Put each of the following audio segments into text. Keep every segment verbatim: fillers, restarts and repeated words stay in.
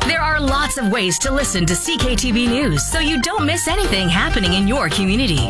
There are lots of ways to listen to C K T V News so you don't miss anything happening in your community.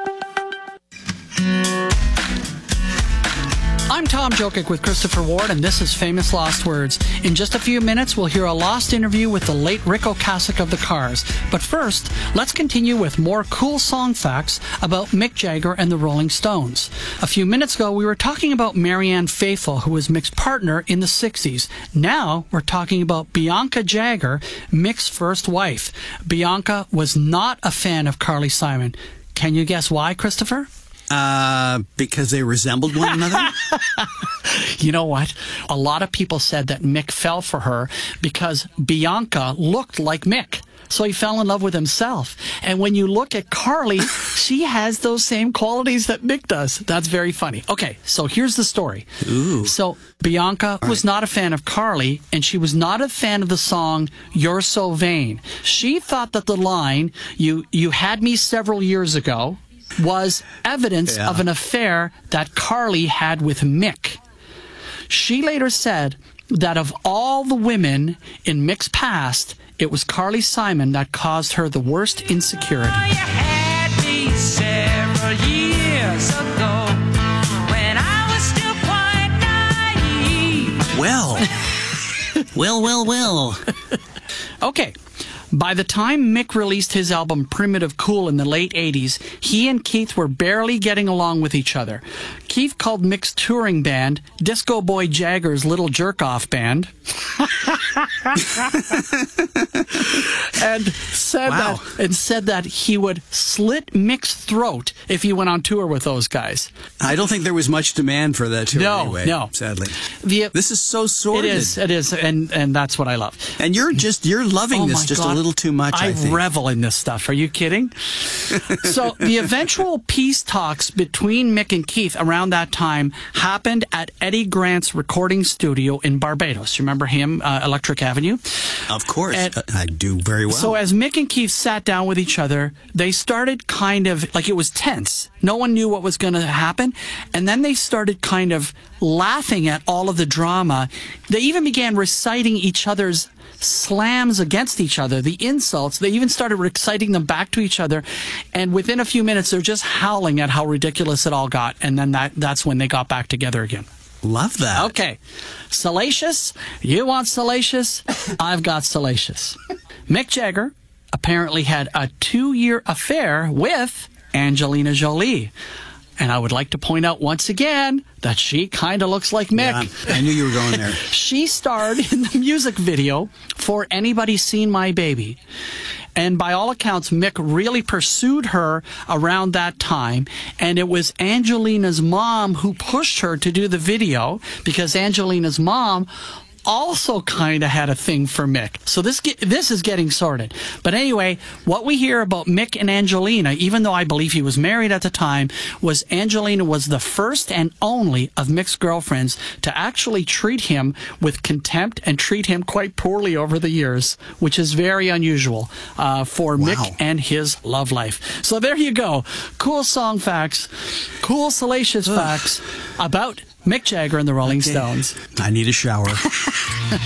I'm Tom Jokic with Christopher Ward, and this is Famous Lost Words. In just a few minutes, we'll hear a lost interview with the late Rick Ocasek of the Cars. But first, let's continue with more cool song facts about Mick Jagger and the Rolling Stones. A few minutes ago, we were talking about Marianne Faithfull, who was Mick's partner in the sixties. Now, we're talking about Bianca Jagger, Mick's first wife. Bianca was not a fan of Carly Simon. Can you guess why, Christopher? Uh, because they resembled one another? You know what? A lot of people said that Mick fell for her because Bianca looked like Mick. So he fell in love with himself. And when you look at Carly, she has those same qualities that Mick does. That's very funny. Okay, so here's the story. Ooh. So Bianca All was right. not a fan of Carly, and she was not a fan of the song You're So Vain. She thought that the line, you, you had me several years ago, was evidence Yeah. of an affair that Carly had with Mick. She later said that of all the women in Mick's past, it was Carly Simon that caused her the worst insecurity. You had me several years ago when I was still quite naive. Well. well, well, well. Okay. By the time Mick released his album Primitive Cool in the late eighties, he and Keith were barely getting along with each other. Keith called Mick's touring band Disco Boy Jagger's Little Jerk-Off Band. and said Wow. that and said that he would slit Mick's throat if he went on tour with those guys. I don't think there was much demand for that tour No, anyway, no. sadly. The, This is so sordid. it is, it is, and, and that's what I love. And you're just, you're loving Oh this my just God. a little too much, I, I think. revel in this stuff. Are you kidding? So the eventual peace talks between Mick and Keith around that time happened at Eddie Grant's recording studio in Barbados. You remember him, uh, Electric Avenue? Of course. And- Uh, I do very well. So as Mick and Keith sat down with each other, they started kind of, like it was tense. No one knew what was going to happen. And then they started kind of laughing at all of the drama. They even began reciting each other's slams against each other, the insults. They even started reciting them back to each other. And within a few minutes, they're just howling at how ridiculous it all got. And then that, that's when they got back together again. Love that. Okay. Salacious? You want salacious? I've got salacious. Mick Jagger apparently had a two-year affair with Angelina Jolie. And I would like to point out once again that she kind of looks like Mick. Yeah, I knew you were going there. She starred in the music video for Anybody Seen My Baby? And by all accounts, Mick really pursued her around that time. And it was Angelina's mom who pushed her to do the video because Angelina's mom also kind of had a thing for Mick. So this get, this is getting sorted. But anyway, what we hear about Mick and Angelina, even though I believe he was married at the time, was Angelina was the first and only of Mick's girlfriends to actually treat him with contempt and treat him quite poorly over the years, which is very unusual uh, for Wow. Mick and his love life. So there you go. Cool song facts, cool salacious facts about Mick Jagger and the Rolling Okay. Stones. I need a shower.